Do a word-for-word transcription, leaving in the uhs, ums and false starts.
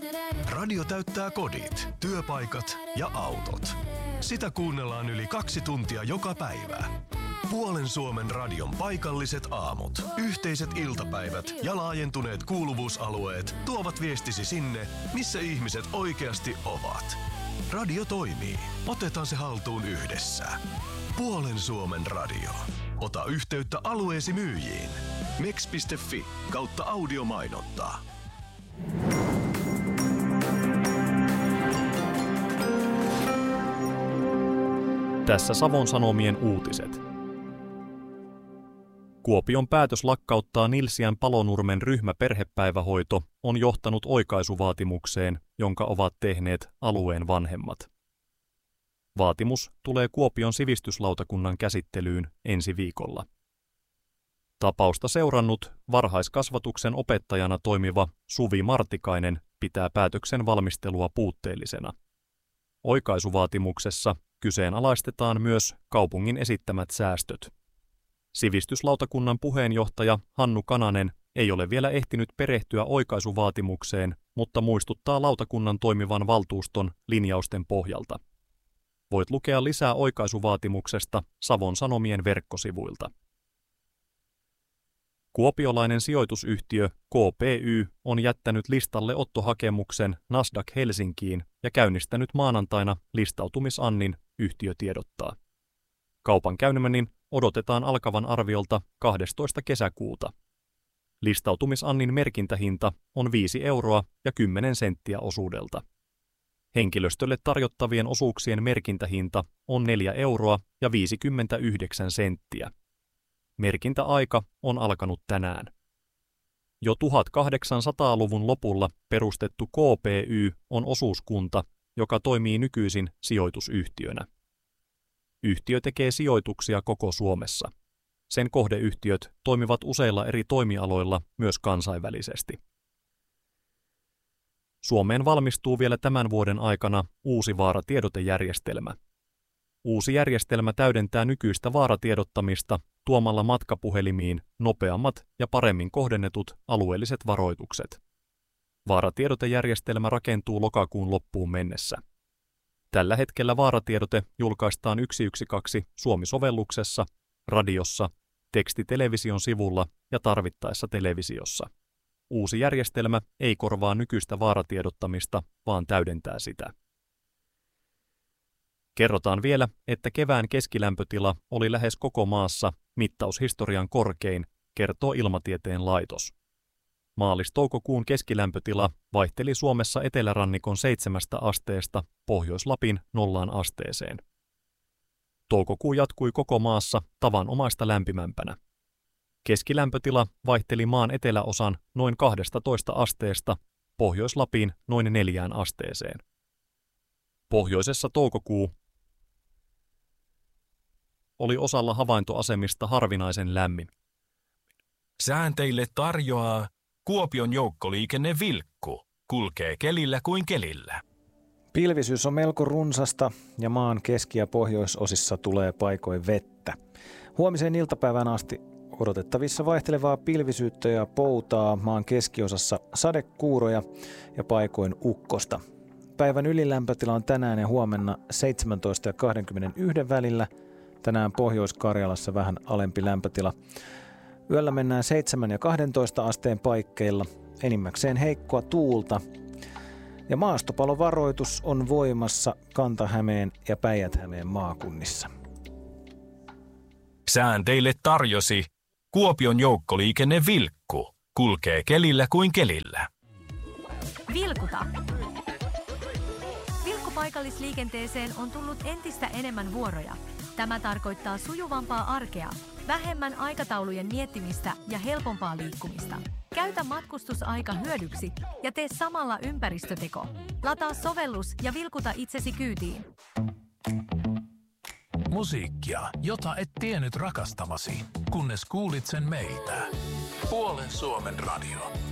Radio täyttää kodit, työpaikat ja autot. Sitä kuunnellaan yli kaksi tuntia joka päivä. Puolen Suomen radion paikalliset aamut, yhteiset iltapäivät ja laajentuneet kuuluvuusalueet tuovat viestisi sinne, missä ihmiset oikeasti ovat. Radio toimii. Otetaan se haltuun yhdessä. Puolen Suomen radio. Ota yhteyttä alueesi myyjiin. meks piste fi kautta audiomainontaa. Tässä Savon Sanomien uutiset. Kuopion päätös lakkauttaa Nilsiän Palonurmen ryhmäperhepäivähoito on johtanut oikaisuvaatimukseen, jonka ovat tehneet alueen vanhemmat. Vaatimus tulee Kuopion sivistyslautakunnan käsittelyyn ensi viikolla. Tapausta seurannut varhaiskasvatuksen opettajana toimiva Suvi Martikainen pitää päätöksen valmistelua puutteellisena. Oikaisuvaatimuksessa kyseenalaistetaan myös kaupungin esittämät säästöt. Sivistyslautakunnan puheenjohtaja Hannu Kananen ei ole vielä ehtinyt perehtyä oikaisuvaatimukseen, mutta muistuttaa lautakunnan toimivan valtuuston linjausten pohjalta. Voit lukea lisää oikaisuvaatimuksesta Savon Sanomien verkkosivuilta. Kuopiolainen sijoitusyhtiö K P Y on jättänyt listalle ottohakemuksen Nasdaq Helsinkiin ja käynnistänyt maanantaina listautumisannin, yhtiö tiedottaa. Kaupankäynnin odotetaan alkavan arviolta kahdestoista kesäkuuta. Listautumisannin merkintähinta on viisi euroa ja kymmenen senttiä osuudelta. Henkilöstölle tarjottavien osuuksien merkintähinta on neljä euroa ja viisikymmentäyhdeksän senttiä. Merkintäaika on alkanut tänään. Jo tuhatkahdeksansataaluvun lopulla perustettu K P Y on osuuskunta, joka toimii nykyisin sijoitusyhtiönä. Yhtiö tekee sijoituksia koko Suomessa. Sen kohdeyhtiöt toimivat useilla eri toimialoilla myös kansainvälisesti. Suomeen valmistuu vielä tämän vuoden aikana uusi vaaratiedotejärjestelmä. Uusi järjestelmä täydentää nykyistä vaaratiedottamista tuomalla matkapuhelimiin nopeammat ja paremmin kohdennetut alueelliset varoitukset. Vaaratiedotejärjestelmä rakentuu lokakuun loppuun mennessä. Tällä hetkellä vaaratiedote julkaistaan yksi yksi kaksi Suomi-sovelluksessa, radiossa, tekstitelevision sivulla ja tarvittaessa televisiossa. Uusi järjestelmä ei korvaa nykyistä vaaratiedottamista, vaan täydentää sitä. Kerrotaan vielä, että kevään keskilämpötila oli lähes koko maassa mittaushistorian korkein, kertoo Ilmatieteen laitos. Maalis-toukokuun keskilämpötila vaihteli Suomessa etelärannikon seitsemästä asteesta Pohjois-Lapin nollaan asteeseen. Toukokuu jatkui koko maassa tavanomaista lämpimämpänä. Keskilämpötila vaihteli maan eteläosan noin kahdestatoista asteesta Pohjois-Lapiin noin neljään asteeseen. Pohjoisessa toukokuu oli osalla havaintoasemista harvinaisen lämmin. Sään teille tarjoaa Kuopion joukkoliikenne Vilkku. Kulkee kelillä kuin kelillä. Pilvisyys on melko runsasta ja maan keski- ja pohjoisosissa tulee paikoin vettä. Huomiseen iltapäivään asti odotettavissa vaihtelevaa pilvisyyttä ja poutaa, maan keskiosassa sadekuuroja ja paikoin ukkosta. Päivän ylilämpötila on tänään ja huomenna seitsemäntoista ja kaksikymmentäyksi välillä. Tänään Pohjois-Karjalassa vähän alempi lämpötila. Yöllä mennään seitsemän ja kaksitoista asteen paikkeilla, enimmäkseen heikkoa tuulta. Ja maastopalovaroitus on voimassa Kanta-Hämeen ja Päijät-Hämeen maakunnissa. Sään teille tarjosi Kuopion joukkoliikenne Vilkku. Kulkee kelillä kuin kelillä. Vilkuta! Vilkkupaikallisliikenteeseen on tullut entistä enemmän vuoroja. Tämä tarkoittaa sujuvampaa arkea, vähemmän aikataulujen miettimistä ja helpompaa liikkumista. Käytä matkustusaika hyödyksi ja tee samalla ympäristöteko. Lataa sovellus ja vilkuta itsesi kyytiin. Musiikkia, jota et tiennyt rakastavasi, kunnes kuulit sen meitä. Puolen Suomen radio.